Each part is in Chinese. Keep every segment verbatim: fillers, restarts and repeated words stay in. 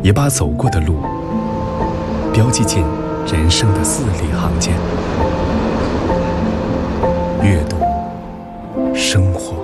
也把走过的路标记进人生的字里行间。阅读，生活。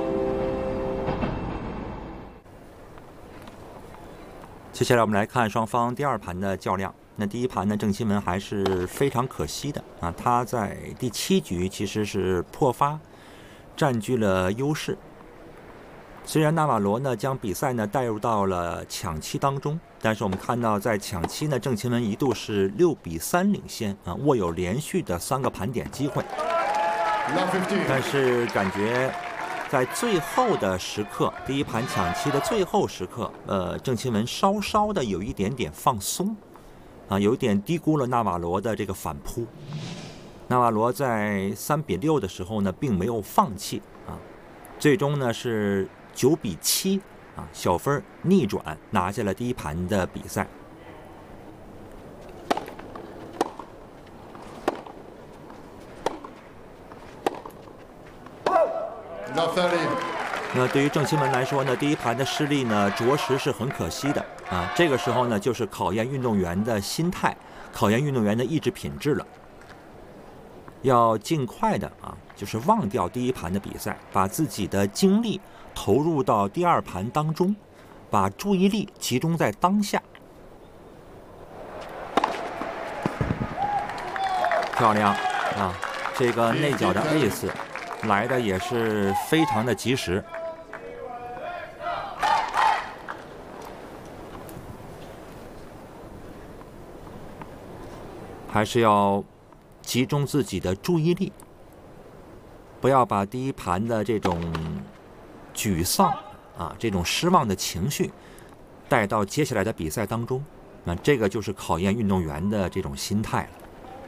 接下来我们来看双方第二盘的较量。那第一盘呢，郑钦文还是非常可惜的啊，他在第七局其实是破发，占据了优势。虽然纳瓦罗呢将比赛呢带入到了抢七当中，但是我们看到在抢七呢，郑钦文一度是六比三领先啊，握有连续的三个盘点机会。但是感觉在最后的时刻，第一盘抢七的最后时刻，呃，郑钦文稍稍的有一点点放松，啊，有一点低估了纳瓦罗的这个反扑。纳瓦罗在三比六的时候呢，并没有放弃啊，最终呢是九比七啊，小分逆转拿下了第一盘的比赛。那对于郑钦文来说呢，第一盘的失利呢，着实是很可惜的啊。这个时候呢，就是考验运动员的心态，考验运动员的意志品质了。要尽快的啊，就是忘掉第一盘的比赛，把自己的精力投入到第二盘当中，把注意力集中在当下。漂亮啊！这个内角的 ace 来的也是非常的及时。还是要集中自己的注意力，不要把第一盘的这种沮丧啊、这种失望的情绪带到接下来的比赛当中。那这个就是考验运动员的这种心态了。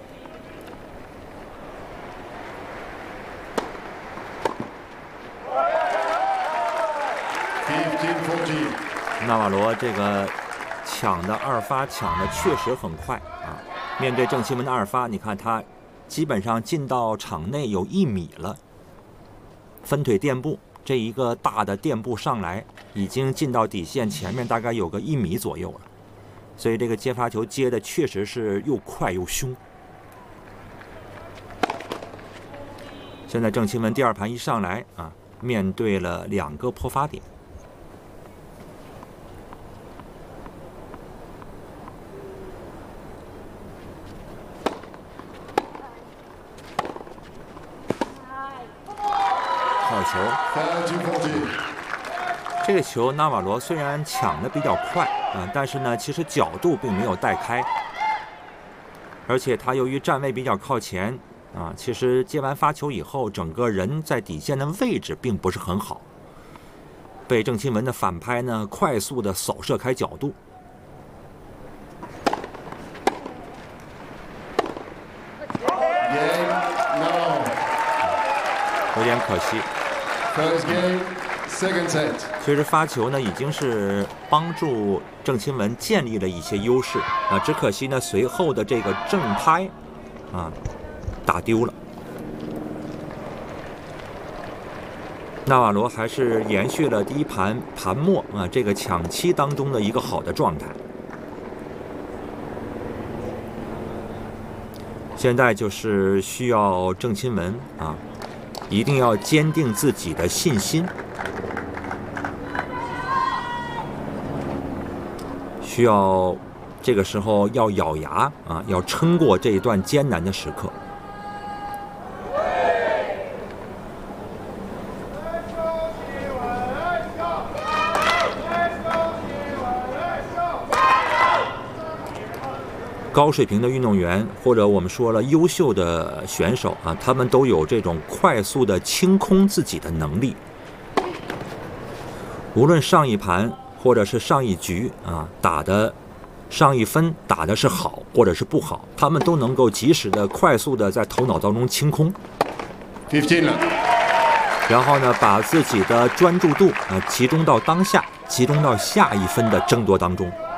纳瓦罗这个抢的二发抢的确实很快啊！面对郑钦文的二发，你看他基本上进到场内有一米了，分腿垫步，这一个大的垫步上来，已经进到底线前面大概有个一米左右了，所以这个接发球接的确实是又快又凶。现在郑钦文第二盘一上来啊，面对了两个破发点。好球！这个球纳瓦罗虽然抢的比较快啊，但是呢，其实角度并没有带开，而且他由于站位比较靠前啊，其实接完发球以后，整个人在底线的位置并不是很好，被郑钦文的反拍呢快速的扫射开角度。有点可惜。其实发球呢已经是帮助郑钦文建立了一些优势啊，只可惜呢随后的这个正拍啊打丢了。纳瓦罗还是延续了第一盘盘末啊这个抢七当中的一个好的状态。现在就是需要郑钦文啊，一定要坚定自己的信心，需要这个时候要咬牙啊，要撑过这一段艰难的时刻。高水平的运动员，或者我们说了优秀的选手啊，他们都有这种快速的清空自己的能力。无论上一盘或者是上一局啊打的上一分打的是好或者是不好，他们都能够及时的快速的在头脑当中清空，然后呢把自己的专注度啊集中到当下，集中到下一分的争夺当中。